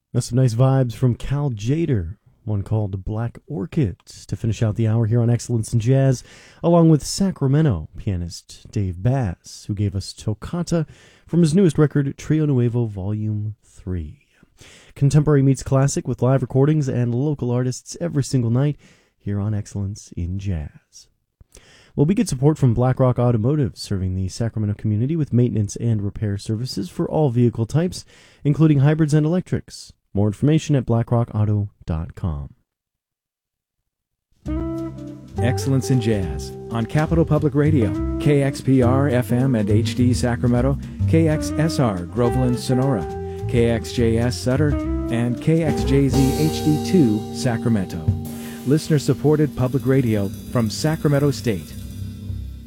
That's some nice vibes from Cal Jader, one called Black Orchids, to finish out the hour here on Excellence in Jazz, along with Sacramento pianist Dave Bass, who gave us Toccata from his newest record, Trio Nuevo Volume 3. Contemporary meets classic with live recordings and local artists every single night here on Excellence in Jazz. Well, we get support from BlackRock Automotive, serving the Sacramento community with maintenance and repair services for all vehicle types, including hybrids and electrics. More information at blackrockauto.com. Excellence in Jazz on Capital Public Radio, KXPR FM and HD Sacramento, KXSR Groveland Sonora, KXJS Sutter, and KXJZ HD2 Sacramento. Listener-supported public radio from Sacramento State.